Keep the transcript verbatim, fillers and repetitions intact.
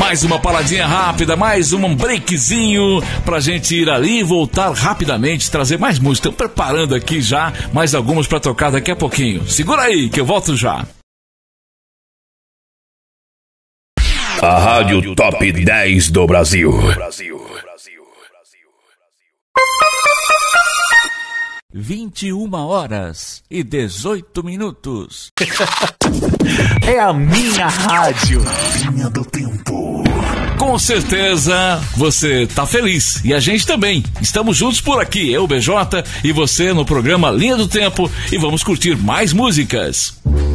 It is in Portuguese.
Mais uma paradinha rápida, mais um breakzinho pra gente ir ali e voltar rapidamente, trazer mais música. Estamos preparando aqui já mais algumas pra tocar daqui a pouquinho. Segura aí que eu volto já. A Rádio Top dez do Brasil. vinte e uma horas e dezoito minutos. É a minha rádio. Linha do Tempo. Com certeza você tá feliz. E a gente também. Estamos juntos por aqui, eu, B J, e você no programa Linha do Tempo. E vamos curtir mais músicas.